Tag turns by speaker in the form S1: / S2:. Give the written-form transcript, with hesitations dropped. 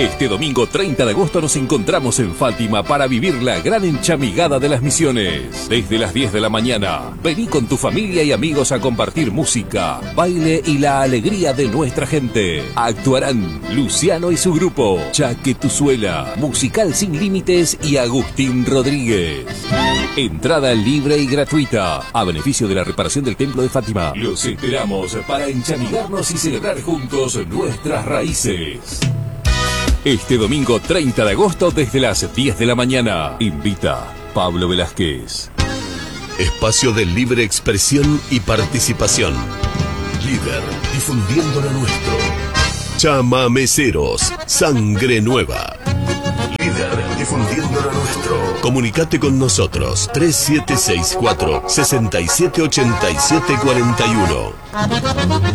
S1: Este domingo 30 de agosto nos encontramos en Fátima para vivir la gran enchamigada de las Misiones. Desde las 10 de la mañana, vení con tu familia y amigos a compartir música, baile y la alegría de nuestra gente. Actuarán Luciano y su grupo, Chaquetuzuela, Musical Sin Límites y Agustín Rodríguez. Entrada libre y gratuita, a beneficio de la reparación del Templo de Fátima. Los esperamos para enchamigarnos y celebrar juntos nuestras raíces. Este domingo 30 de agosto desde las 10 de la mañana. Invita Pablo Velázquez.
S2: Espacio de libre expresión y participación. Líder, difundiendo lo nuestro. Chamameceros, sangre nueva. Líder, difundiendo lo nuestro. Comunicate con nosotros 3764 678741.